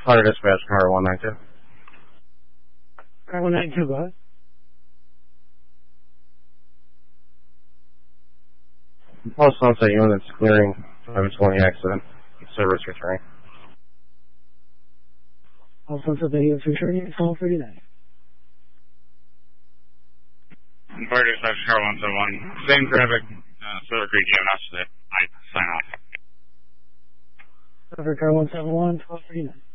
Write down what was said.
Fire dispatch, car 192. Car 192, go ahead. Post Sunset units clearing 520 accident. Service returning. Post Sunset units returning, 1239. Fire dispatch, car 171. Same traffic, Silver Creek EMS today. I sign off. Car 171, 1239.